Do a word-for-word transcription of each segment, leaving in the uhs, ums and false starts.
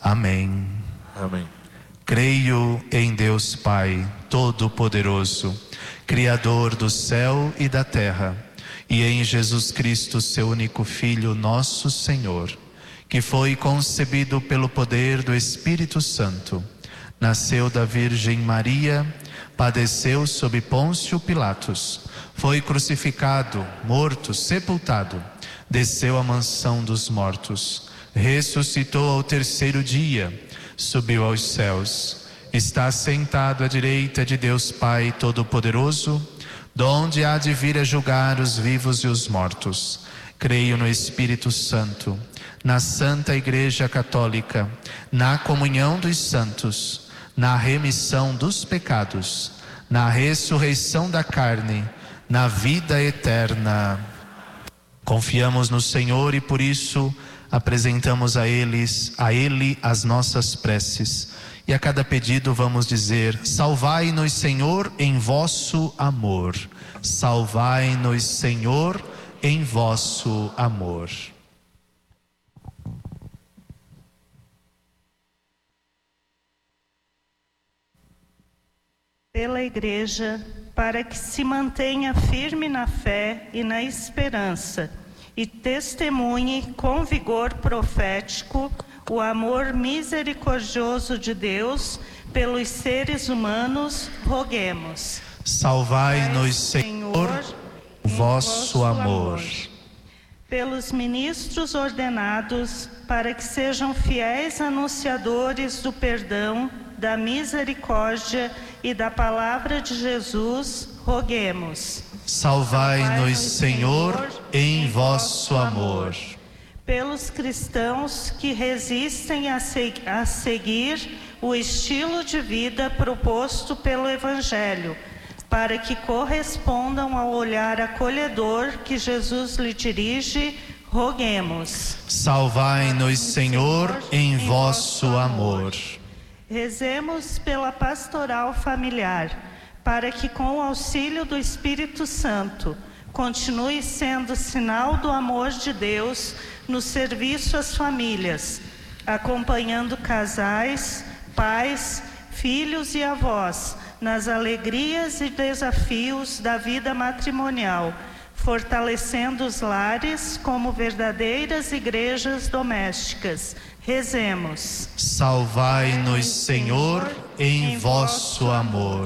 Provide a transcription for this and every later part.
Amém. Amém. Creio em Deus Pai Todo-Poderoso, Criador do céu e da terra, e em Jesus Cristo, seu único Filho, nosso Senhor, que foi concebido pelo poder do Espírito Santo, nasceu da Virgem Maria, padeceu sob Pôncio Pilatos, foi crucificado, morto, sepultado, desceu à mansão dos mortos, ressuscitou ao terceiro dia, subiu aos céus, está sentado à direita de Deus Pai Todo-Poderoso, donde há de vir a julgar os vivos e os mortos. Creio no Espírito Santo, na Santa Igreja Católica, na comunhão dos santos, na remissão dos pecados, na ressurreição da carne, na vida eterna. Confiamos no Senhor e por isso apresentamos a eles, a Ele as nossas preces. E a cada pedido vamos dizer: salvai-nos, Senhor, em vosso amor. Salvai-nos, Senhor, em vosso amor. Pela Igreja, para que se mantenha firme na fé e na esperança, e testemunhe com vigor profético o amor misericordioso de Deus pelos seres humanos, roguemos. Salvai-nos, Senhor, o vosso amor. Pelos ministros ordenados, para que sejam fiéis anunciadores do perdão, da misericórdia e da palavra de Jesus, roguemos. Salvai-nos, Senhor, em vosso amor. Pelos cristãos que resistem a, se a seguir o estilo de vida proposto pelo Evangelho, para que correspondam ao olhar acolhedor que Jesus lhe dirige, roguemos. Salvai-nos, Senhor, em vosso amor. Rezemos pela pastoral familiar, para que com o auxílio do Espírito Santo continue sendo sinal do amor de Deus no serviço às famílias, acompanhando casais, pais, filhos e avós nas alegrias e desafios da vida matrimonial, fortalecendo os lares como verdadeiras igrejas domésticas. Rezemos. Salvai-nos, Senhor, em vosso amor.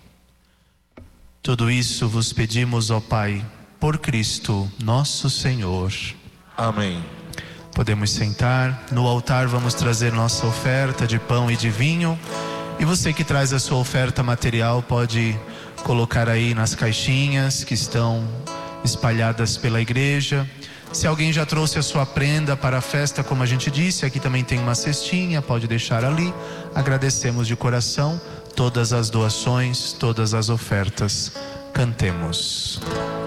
Tudo isso vos pedimos, ó Pai, por Cristo nosso Senhor. Amém. Podemos sentar. No altar vamos trazer nossa oferta de pão e de vinho. E você que traz a sua oferta material pode colocar aí nas caixinhas que estão espalhadas pela igreja. Se alguém já trouxe a sua prenda para a festa, como a gente disse, aqui também tem uma cestinha, pode deixar ali. Agradecemos de coração todas as doações, todas as ofertas. Cantemos.